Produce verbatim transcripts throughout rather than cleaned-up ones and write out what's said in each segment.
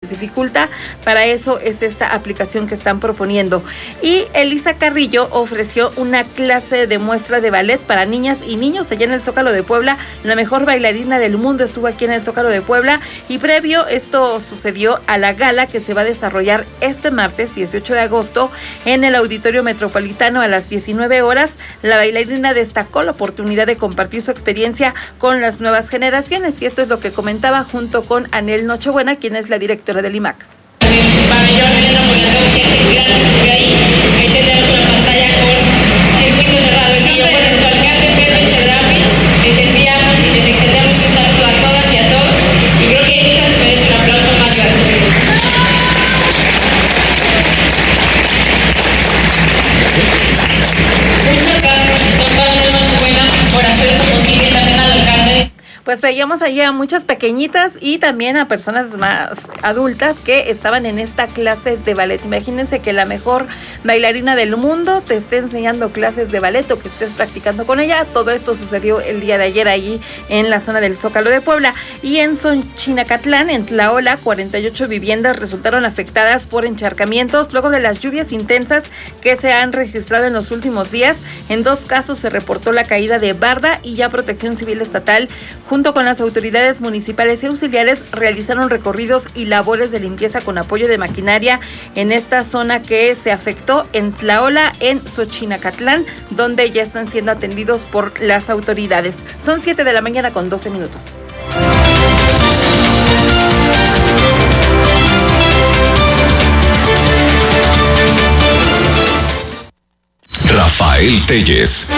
se dificulta. Para eso es esta aplicación que están proponiendo. Y Elisa Carrillo ofreció una clase de muestra de ballet para niñas y niños allá en el Zócalo de Puebla. La mejor bailarina del mundo estuvo aquí en el Zócalo de Puebla, y previo esto sucedió a la gala que se va a desarrollar este martes dieciocho de agosto en el Auditorio Metropolitano a las diecinueve horas. La bailarina destacó la oportunidad de compartir su experiencia con las nuevas generaciones, y esto es lo que comentaba junto con Anel Nochebuena, quien es la directora del I M A C. Pabellón tiene una población que es grande, que se ve ahí. Ahí tenemos una pantalla con circuito cerrado. En nombre de nuestro alcalde Pepe Chedrauich, les enviamos y les extendemos un saludo a todas y a todos, y creo que esta se merece un aplauso más grande. Muchas gracias, doctora Anel Nochebuena, por hacer esto posible, también al alcalde. Pues veíamos allí a muchas pequeñitas y también a personas más adultas que estaban en esta clase de ballet. Imagínense que la mejor bailarina del mundo te esté enseñando clases de ballet o que estés practicando con ella. Todo esto sucedió el día de ayer allí en la zona del Zócalo de Puebla. Y en Xochinacatlán, en Tlaola, cuarenta y ocho viviendas resultaron afectadas por encharcamientos luego de las lluvias intensas que se han registrado en los últimos días. En dos casos se reportó la caída de barda, y ya Protección Civil Estatal, junto con las autoridades municipales y auxiliares, realizaron recorridos y labores de limpieza con apoyo de maquinaria en esta zona que se afectó en Tlaola, en Xochinacatlán, donde ya están siendo atendidos por las autoridades. Son siete de la mañana con doce minutos. Rafael Telles.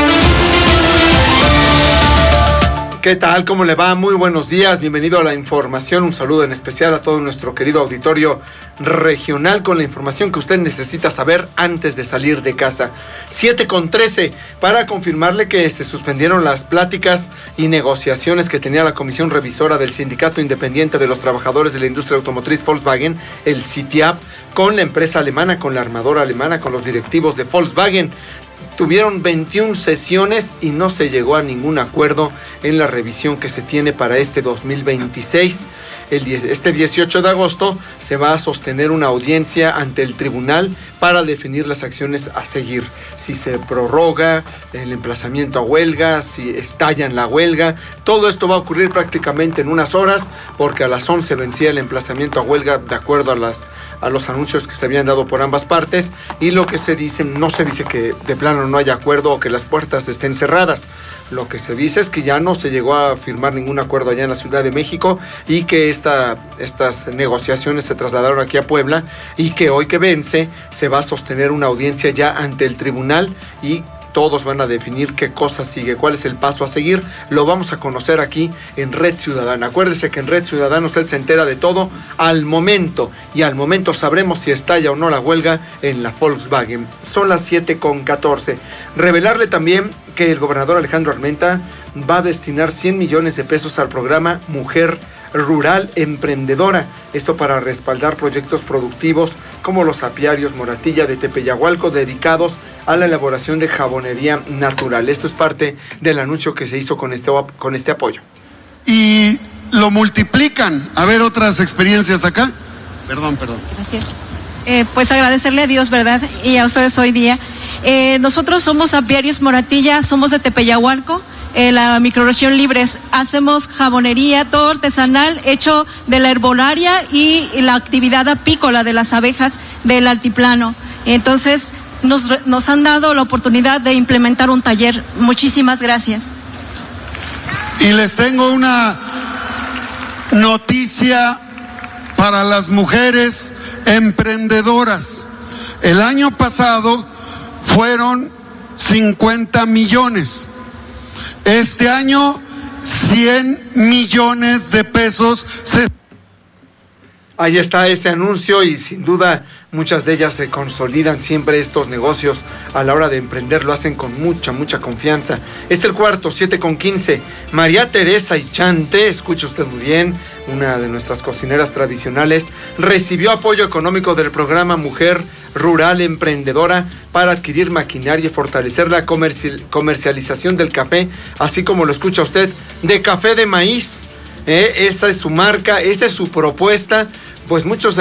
¿Qué tal? ¿Cómo le va? Muy buenos días, bienvenido a la información. Un saludo en especial a todo nuestro querido auditorio regional con la información que usted necesita saber antes de salir de casa. siete con trece, para confirmarle que se suspendieron las pláticas y negociaciones que tenía la Comisión Revisora del Sindicato Independiente de los Trabajadores de la Industria Automotriz Volkswagen, el SITIAP, con la empresa alemana, con la armadora alemana, con los directivos de Volkswagen. Tuvieron veintiuna sesiones y no se llegó a ningún acuerdo en la revisión que se tiene para este dos mil veintiséis. El die- este dieciocho de agosto se va a sostener una audiencia ante el tribunal para definir las acciones a seguir. Si se prorroga el emplazamiento a huelga, si estalla en la huelga. Todo esto va a ocurrir prácticamente en unas horas, porque a las once vencía el emplazamiento a huelga de acuerdo a las a los anuncios que se habían dado por ambas partes, y lo que se dice, no se dice que de plano no haya acuerdo o que las puertas estén cerradas. Lo que se dice es que ya no se llegó a firmar ningún acuerdo allá en la Ciudad de México, y que esta, estas negociaciones se trasladaron aquí a Puebla, y que hoy que vence se va a sostener una audiencia ya ante el tribunal, y todos van a definir qué cosa sigue, cuál es el paso a seguir. Lo vamos a conocer aquí en Red Ciudadana. Acuérdese que en Red Ciudadana usted se entera de todo al momento, y al momento sabremos si estalla o no la huelga en la Volkswagen. Son las siete con catorce. Revelarle también que el gobernador Alejandro Armenta va a destinar cien millones de pesos al programa Mujer Rural Emprendedora. Esto para respaldar proyectos productivos como los apiarios Moratilla de Tepeyahualco, dedicados a la elaboración de jabonería natural. Esto es parte del anuncio que se hizo con este, con este apoyo. Y lo multiplican. A ver, otras experiencias acá. Perdón, perdón. Gracias. Eh, pues agradecerle a Dios, ¿verdad? Y a ustedes hoy día. Eh, nosotros somos apiarios Moratilla, somos de Tepeyahualco, eh, la microrregión Libres. Hacemos jabonería, todo artesanal, hecho de la herbolaria y la actividad apícola de las abejas del altiplano. Entonces, nos, nos han dado la oportunidad de implementar un taller. Muchísimas gracias. Y les tengo una noticia para las mujeres emprendedoras. El año pasado fueron cincuenta millones. Este año cien millones de pesos se... Ahí está este anuncio, y sin duda muchas de ellas se consolidan siempre estos negocios a la hora de emprender, lo hacen con mucha, mucha confianza. Este es el cuarto, siete con quince. María Teresa Ichante, escuche usted muy bien, una de nuestras cocineras tradicionales, recibió apoyo económico del programa Mujer Rural Emprendedora para adquirir maquinaria y fortalecer la comercial, comercialización del café, así como lo escucha usted, de café de maíz. Eh, esa es su marca, esa es su propuesta. Pues muchos